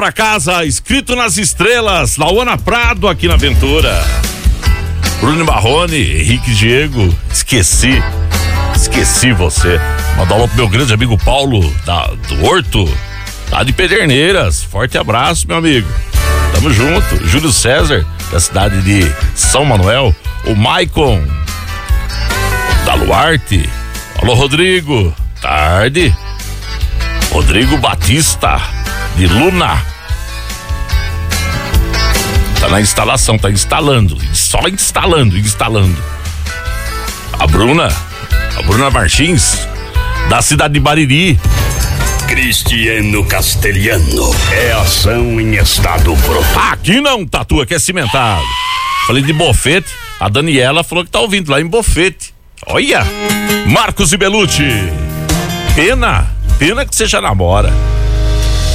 pra casa, escrito nas estrelas, Lauana Prado aqui na Aventura. Bruno Marrone, Henrique Diego, esqueci você. Mandar um pro meu grande amigo Paulo, do Horto, lá de Pederneiras. Forte abraço, meu amigo. Tamo junto. Júlio César, da cidade de São Manuel. O Maicon, da Luarte. Alô, Rodrigo. Tarde. Rodrigo Batista, de Luna. Tá na instalação, tá instalando. Só instalando. A Bruna Martins, da cidade de Bariri. Cristiano Castelhano, é ação em estado pronto. Aqui não, Tatu, aqui é cimentado. Falei de Bofete, a Daniela falou que tá ouvindo lá em Bofete. Olha, Marcos e Belucci. Pena que você já namora.